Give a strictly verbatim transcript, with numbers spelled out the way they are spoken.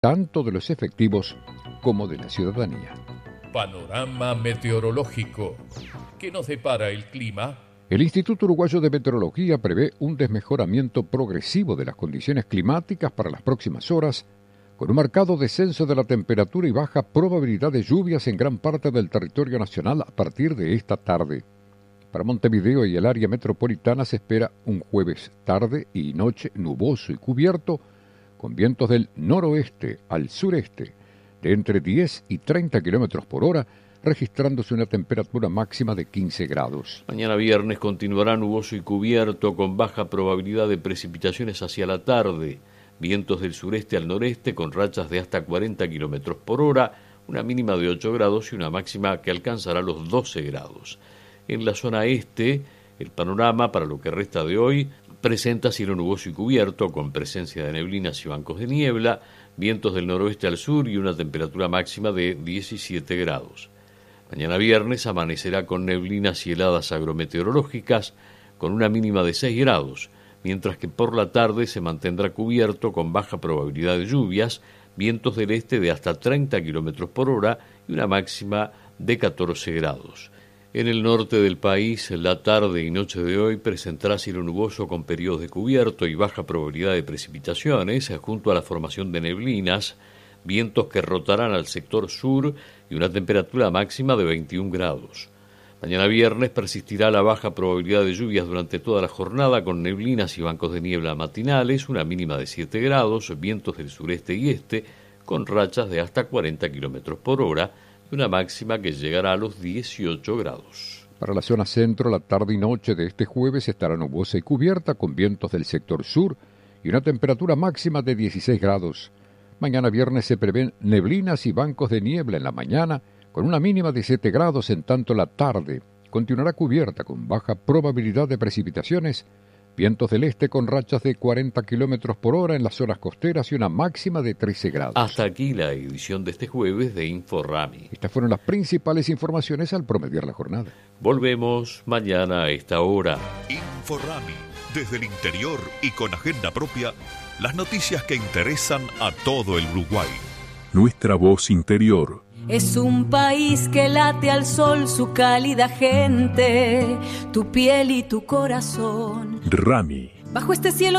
tanto de los efectivos como de la ciudadanía. Panorama meteorológico. ¿Qué nos depara el clima? El Instituto Uruguayo de Meteorología prevé un desmejoramiento progresivo de las condiciones climáticas para las próximas horas, con un marcado descenso de la temperatura y baja probabilidad de lluvias en gran parte del territorio nacional a partir de esta tarde. Para Montevideo y el área metropolitana se espera un jueves tarde y noche nuboso y cubierto, con vientos del noroeste al sureste de entre diez y treinta kilómetros por hora, registrándose una temperatura máxima de quince grados. Mañana viernes continuará nuboso y cubierto, con baja probabilidad de precipitaciones hacia la tarde. Vientos del sureste al noreste con rachas de hasta cuarenta kilómetros por hora, una mínima de ocho grados y una máxima que alcanzará los doce grados. En la zona este, el panorama para lo que resta de hoy presenta cielo nuboso y cubierto, con presencia de neblinas y bancos de niebla, vientos del noroeste al sur y una temperatura máxima de diecisiete grados. Mañana viernes amanecerá con neblinas y heladas agrometeorológicas, con una mínima de seis grados, mientras que por la tarde se mantendrá cubierto con baja probabilidad de lluvias, vientos del este de hasta treinta kilómetros por hora y una máxima de catorce grados. En el norte del país, la tarde y noche de hoy presentará cielo nuboso con periodos de cubierto y baja probabilidad de precipitaciones, junto a la formación de neblinas, vientos que rotarán al sector sur y una temperatura máxima de veintiún grados. Mañana viernes persistirá la baja probabilidad de lluvias durante toda la jornada, con neblinas y bancos de niebla matinales, una mínima de siete grados, vientos del sureste y este, con rachas de hasta cuarenta kilómetros por hora, y una máxima que llegará a los dieciocho grados. Para la zona centro, la tarde y noche de este jueves estará nubosa y cubierta, con vientos del sector sur y una temperatura máxima de dieciséis grados. Mañana viernes se prevén neblinas y bancos de niebla en la mañana, con una mínima de siete grados, en tanto la tarde continuará cubierta con baja probabilidad de precipitaciones, vientos del este con rachas de cuarenta kilómetros por hora en las zonas costeras y una máxima de trece grados. Hasta aquí la edición de este jueves de InfoRami. Estas fueron las principales informaciones al promediar la jornada. Volvemos mañana a esta hora. InfoRami, desde el interior y con agenda propia, las noticias que interesan a todo el Uruguay. Nuestra voz interior. Es un país que late al sol su cálida gente, tu piel y tu corazón. Rami. Bajo este cielo